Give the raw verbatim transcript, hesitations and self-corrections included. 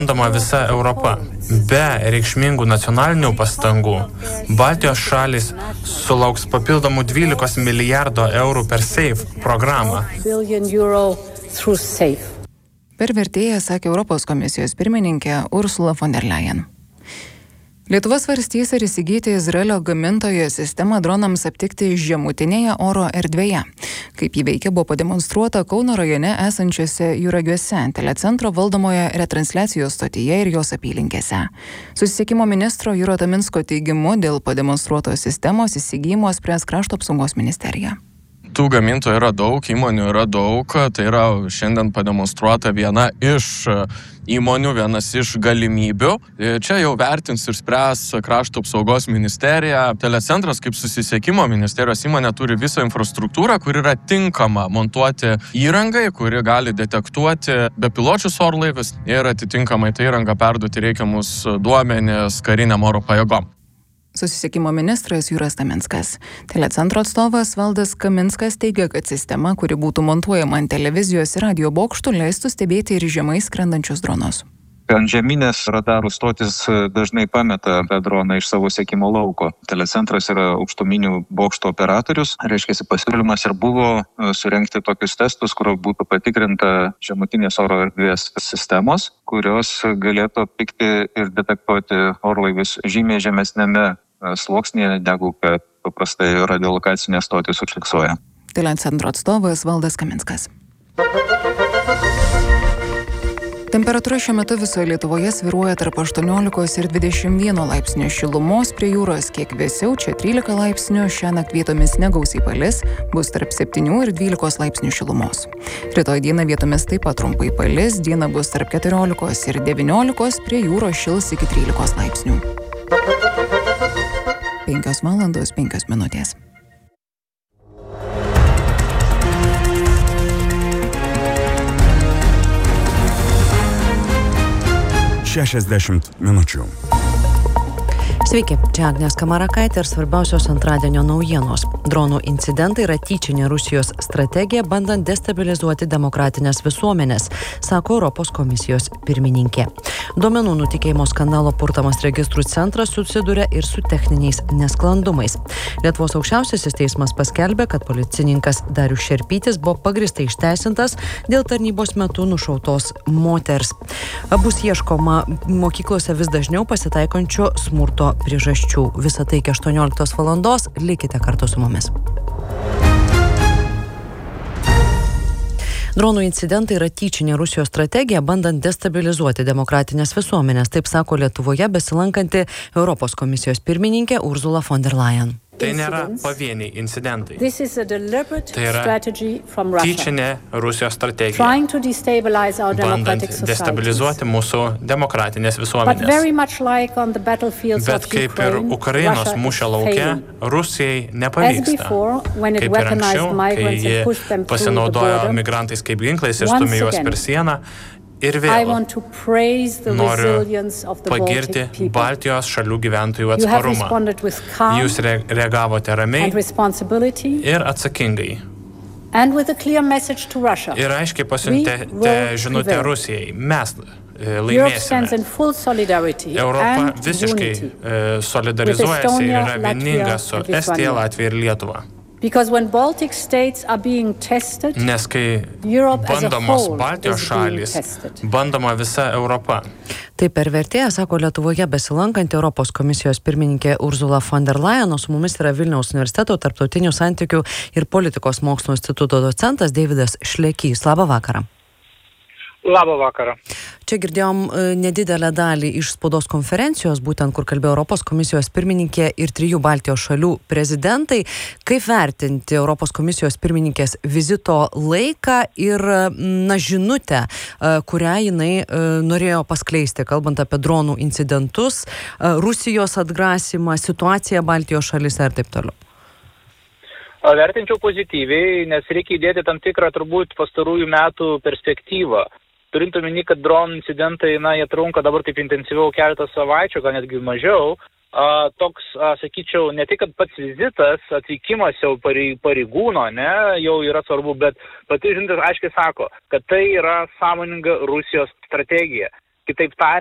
bandoma visa Europa. Be reikšmingų nacionalinių pastangų, Baltijos šalys sulauks papildomų dvylikos milijardo eurų per SAFE programą. Per vertėją sakė Europos komisijos pirmininkė Ursula von der Leyen. Lietuva svarstys ar įsigyti Izraelio gamintojo sistemą dronams aptikti žemutinėje oro erdvėje. Kaip jį veikia, buvo pademonstruota Kauno rajone esančiose Juragiuose, telecentro valdomoje retransliacijos stotyje ir jos apylinkėse. Susisiekimo ministro Juro Taminsko teigimu, dėl pademonstruotos sistemos įsigijimo spręs Krašto apsaugos ministerija. Tų gamintojų yra daug, įmonių yra daug, tai yra šiandien pademonstruota viena iš įmonių, vienas iš galimybių. Čia jau vertins ir spręs Krašto apsaugos ministerija. Telecentras kaip susisiekimo ministerijos įmonė turi visą infrastruktūrą, kur yra tinkama montuoti įrangai, kuri gali detektuoti bepiločius orlaivius ir atitinkamai tai įrangą perduoti reikiamus duomenis kariniam oro pajėgom. Susisiekimo ministras Juras Taminskas. Telecentro atstovas Valdas Kaminskas teigia, kad sistema, kuri būtų montuojama ant televizijos ir radio bokštų, leistų stebėti ir žemai skrendančius dronus. Antžeminės radarų stotis dažnai pameta tą droną iš savo sekimo lauko. Telecentras yra aukštuminių bokšto operatorius. Reiškia, pasiūlymas ir buvo surengti tokius testus, kur būtų patikrinta žemutinės oro erdvės sistemos, kurios galėtų aptikti ir detektuoti orlaivius žymiai žemesnėme sluoksnyje, negu kad paprastai radiolokacinės stotis užfiksuoja. Telecentro atstovas Valdas Kaminskas. Temperatūra šiuo metu visoje Lietuvoje svyruoja tarp aštuoniolikos ir dvidešimt vieno laipsnio šilumos, prie jūros kiek vėsiau, čia trylika laipsnių, šiąnakt vietomis negausiai palis, bus tarp septynių ir dvylikos laipsnių šilumos. Rytoj dieną vietomis taip pat trumpai palis, diena bus tarp keturiolikos ir devyniolikos, prie jūros šils iki trylikos laipsnių. penkios valandos penkios minutės. šešiasdešimt minučių. Sveiki, čia Agnė Skamarakaitė ir svarbiausios antradienio naujienos. Dronų incidentai yra tyčinė Rusijos strategija, bandant destabilizuoti demokratinės visuomenės, sako Europos komisijos pirmininkė. Duomenų nutekėjimo skandalo purtamas registrų centras susiduria ir su techniniais nesklandumais. Lietuvos aukščiausiasis teismas paskelbė, kad policininkas Darius Šerpytis buvo pagrįstai išteisintas dėl tarnybos metu nušautos moters. Bus ieškoma mokyklose vis dažniau pasitaikančio smurto priežasčių. Visą tai iki aštuonioliktos valandos. Likite kartu su mumis. Dronų incidentai yra tyčinė Rusijos strategija, bandant destabilizuoti demokratinės visuomenės, taip sako Lietuvoje besilankanti Europos komisijos pirmininkė Ursula von der Leyen. Tai nėra pavieniai incidentai. Tai yra tyčinė Rusijos strategija, bandant destabilizuoti mūsų demokratinės visuomenės. Bet kaip ir Ukrainos mūšio lauke, Rusijai nepavyksta. Kaip ir anksčiau, kai ji pasinaudojo migrantais kaip ginklais ir stumė juos per sieną. Ir vėl noriu pagirti Baltijos šalių gyventojų atsparumą. Jūs reagavote ramiai ir atsakingai. Ir aiškiai pasiuntėte žinutę Rusijai. Mes laimėsime. Europa visiškai solidarizuojasi ir yra vieninga su Estija, Latvija ir Lietuva. Nes kai bandomos Baltijos šalys, bandoma visa Europa. Tai per vertėją, sako Lietuvoje besilankanti Europos komisijos pirmininkė Ursula von der Leyen, o su mumis yra Vilniaus universiteto tarptautinių santykių ir politikos mokslų instituto docentas Deividas Šlekys. Labą vakarą. Labą vakarą. Čia girdėjom nedidelę dalį iš spaudos konferencijos, būtent kur kalbėjo Europos komisijos pirmininkė ir trijų Baltijos šalių prezidentai. Kaip vertinti Europos komisijos pirmininkės vizito laiką ir na, žinutę, kurią jinai norėjo paskleisti, kalbant apie dronų incidentus, Rusijos atgrasymą, situaciją Baltijos šalyse ir taip toliau? Vertinčiau pozityviai, nes reikia įdėti tam tikrą turbūt pastarųjų metų perspektyvą. Turint omeny, kad dronų incidentai, na, jie trunka dabar taip intensyviau keletą savaičių, gal netgi mažiau. A, toks, a, sakyčiau, ne tik, kad pats vizitas, atvykimas jau pareigūno, ne, jau yra svarbu, bet pati žinutė aiškiai sako, kad tai yra sąmoninga Rusijos strategija. Kitaip tariant,